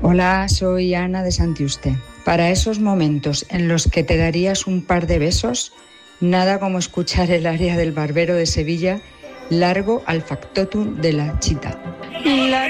Hola, soy Ana de Santiuste. Para esos momentos en los que te darías un par de besos, nada como escuchar el aria del Barbero de Sevilla, Largo al factotum de la chita.